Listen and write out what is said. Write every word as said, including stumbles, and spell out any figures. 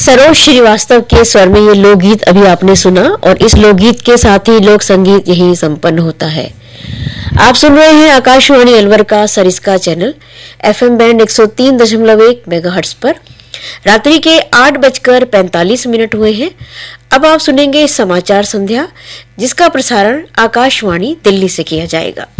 सरोज श्रीवास्तव के स्वर में ये लोकगीत अभी आपने सुना और इस लोकगीत के साथ ही लोक संगीत यही संपन्न होता है। आप सुन रहे हैं आकाशवाणी अलवर का सरिस्का चैनल एफएम बैंड एक सौ तीन दशमलव एक मेगाहर्ट्ज पर। रात्रि के आठ बजकर पैंतालीस मिनट हुए हैं। अब आप सुनेंगे समाचार संध्या, जिसका प्रसारण आकाशवाणी दिल्ली से किया जाएगा।